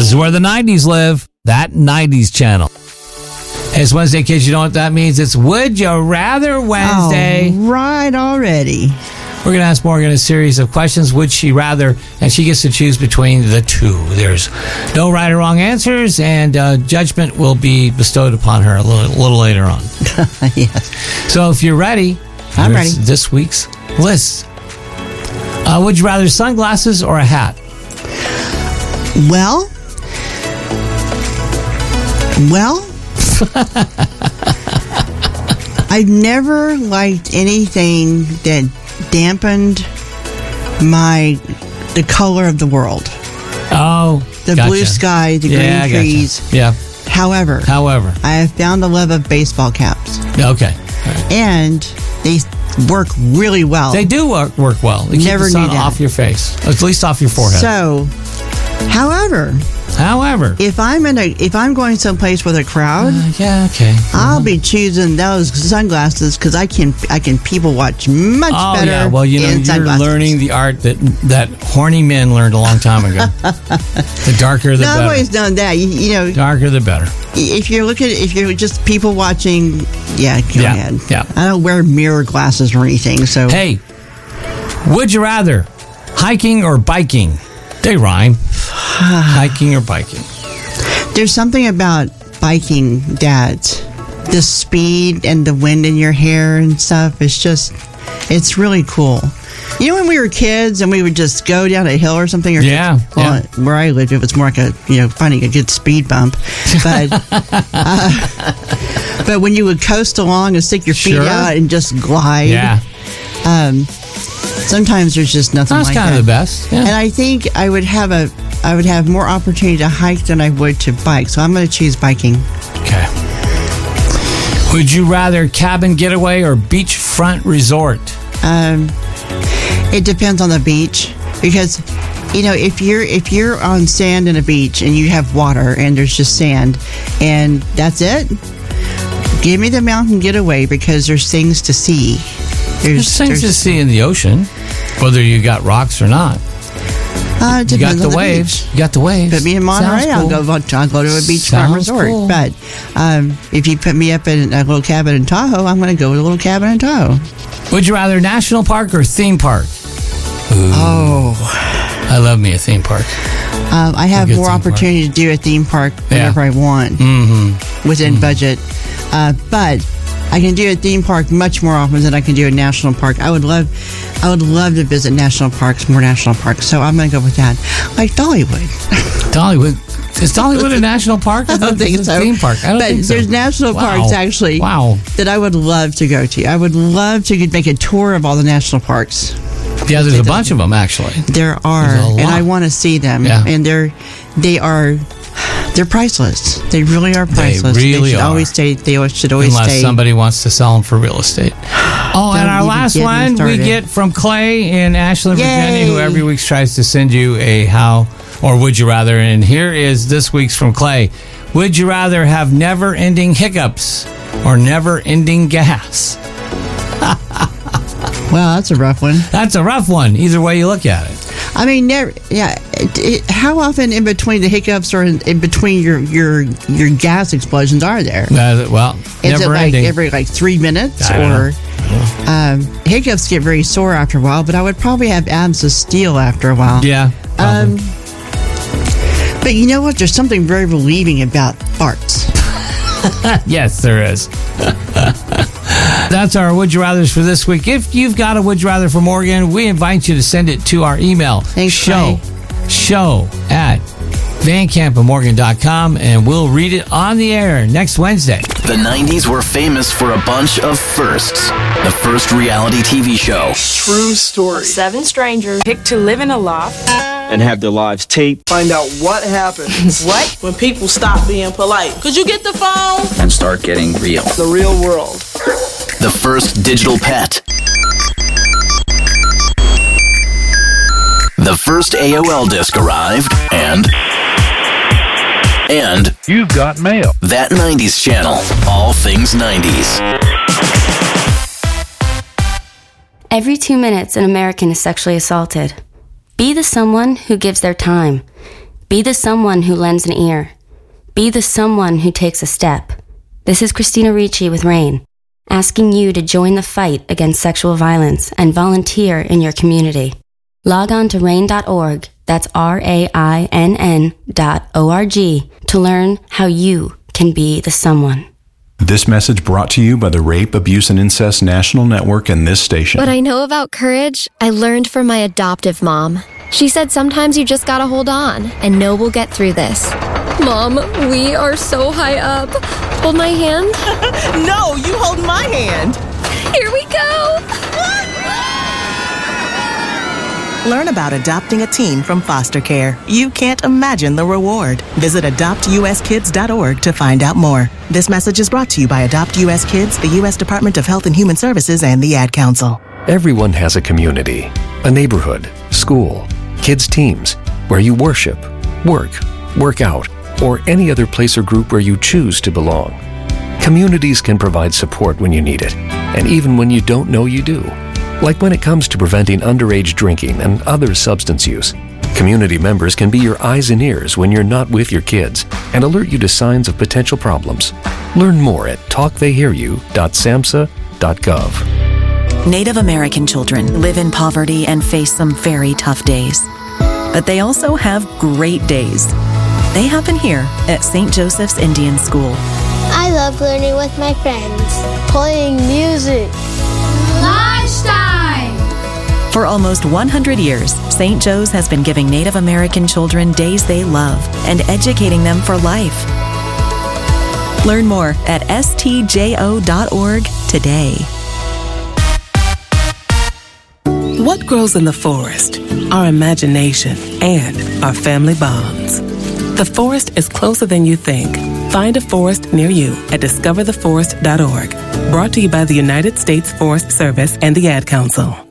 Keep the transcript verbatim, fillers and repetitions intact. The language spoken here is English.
This is where the nineties live. That nineties channel. Hey, it's Wednesday, kids. You know what that means? It's Would You Rather Wednesday. Oh, right already. We're going to ask Morgan a series of questions. Would she rather? And she gets to choose between the two. There's no right or wrong answers, and uh, judgment will be bestowed upon her a little, little later on. Yes. So if you're ready, I'm ready. This week's list. Uh, would you rather sunglasses or a hat? Well, well, I've never liked anything that dampened my the color of the world. Oh, the gotcha. blue sky, the yeah, green trees. Gotcha. Yeah. However, however, I have found the love of baseball caps. Okay, right. And they work really well. They do work work well. They keep Never the sun knew that. off your face, at least off your forehead. So, however. However, if I'm in a, if I'm going someplace with a crowd, uh, yeah, okay, I'll uh-huh. be choosing those sunglasses because I can, I can people watch much oh, better. Yeah. Well, you know, in you're sunglasses. learning the art that that horny men learned a long time ago. The darker, the no, better. I've always known that. You, you know, darker the better. If you're looking, if you're just people watching, yeah, go yeah, ahead. Yeah. I don't wear mirror glasses or anything. So, hey, would you rather hiking or biking? They rhyme. Hiking or biking? There's something about biking that the speed and the wind in your hair and stuff is just, it's really cool. You know, when we were kids and we would just go down a hill or something, or yeah, just, well, yeah. where I lived, it was more like a, you know, finding a good speed bump. But, uh, but when you would coast along and stick your feet sure. out and just glide, yeah. Um, sometimes there's just nothing That's like that. That's kind of the best. Yeah. And I think I would have a, I would have more opportunity to hike than I would to bike. So I'm going to choose biking. Okay. Would you rather cabin getaway or beachfront resort? Um, it depends on the beach because, you know, if you're if you're on sand in a beach and you have water and there's just sand and that's it, give me the mountain getaway because there's things to see. There's, there's things there's, to see in the ocean, whether you got rocks or not. Uh, you got the, the waves. Beach. You got the waves. Put me in Monterey, cool. I'll go. I'll go to a beachfront resort. Cool. But um, if you put me up in a little cabin in Tahoe, I'm going to go to a little cabin in Tahoe. Would you rather national park or theme park? Ooh. Oh, I love me a theme park. Um, I have more opportunity park. to do a theme park whenever yeah. I want mm-hmm. within mm-hmm. budget, uh, but I can do a theme park much more often than I can do a national park. I would love, I would love to visit national parks, more national parks. So I'm going to go with that. Like Dollywood. Dollywood. Is Dollywood a national park? I don't think it's so. A theme park. I don't but think so. There's national wow. parks actually wow. that I would love to go to. I would love to make a tour of all the national parks. Yeah, there's a bunch of them actually. There are, and I want to see them. Yeah. And they're, they are. They're priceless. They really are priceless. They really they should are. Always stay. They should always Unless stay. somebody wants to sell them for real estate. Oh, and our last one we get from Clay in Ashland, Yay. Virginia, who every week tries to send you a how or would you rather. And here is this week's from Clay. Would you rather have never-ending hiccups or never-ending gas? Wow, that's a rough one. That's a rough one. Either way you look at it. I mean, never. Yeah. It, it, how often in between the hiccups or in, in between your, your your gas explosions are there? Uh, well, is never it like ending. every like three minutes I or? Um, hiccups get very sore after a while, but I would probably have abs of steel after a while. Yeah. Um, but you know what? There's something very relieving about farts. Yes, there is. That's our Would You Rathers for this week. If you've got a Would You Rather for Morgan, we invite you to send it to our email. Thanks, show, Clay. show at van camp and morgan dot com, and we'll read it on the air next Wednesday. The nineties were famous for a bunch of firsts. The first reality T V show. True story. Seven strangers picked to live in a loft and have their lives taped. Find out what happens. What? When people stop being polite. Could you get the phone? And start getting real. The real world. The first digital pet. The first A O L disc arrived, and... And... You've got mail. That nineties channel. All things nineties. Every two minutes, an American is sexually assaulted. Be the someone who gives their time. Be the someone who lends an ear. Be the someone who takes a step. This is Christina Ricci with RAINN, asking you to join the fight against sexual violence and volunteer in your community. Log on to rainn dot org, that's R A I N N dot O R G, to learn how you can be the someone. This message brought to you by the Rape, Abuse, and Incest National Network and this station. What I know about courage, I learned from my adoptive mom. She said sometimes you just gotta hold on and know we'll get through this. Mom, we are so high up. Hold my hand. No, you hold my hand. Here we go. Learn about adopting a teen from foster care. You can't imagine the reward. Visit adopt u s kids dot org to find out more. This message is brought to you by Adopt U S Kids, the U S Department of Health and Human Services, and the Ad Council. Everyone has a community, a neighborhood, school, kids' teams, where you worship, work, work out, or any other place or group where you choose to belong. Communities can provide support when you need it, and even when you don't know you do. Like when it comes to preventing underage drinking and other substance use. Community members can be your eyes and ears when you're not with your kids and alert you to signs of potential problems. Learn more at talk they hear you dot samhsa dot gov. Native American children live in poverty and face some very tough days. But they also have great days. They happen here at Saint Joseph's Indian School. I love learning with my friends, playing music. Lunchtime! For almost one hundred years, Saint Joe's has been giving Native American children days they love and educating them for life. Learn more at S T J O dot org today. What grows in the forest? Our imagination and our family bonds. The forest is closer than you think. Find a forest near you at discover the forest dot org. Brought to you by the United States Forest Service and the Ad Council.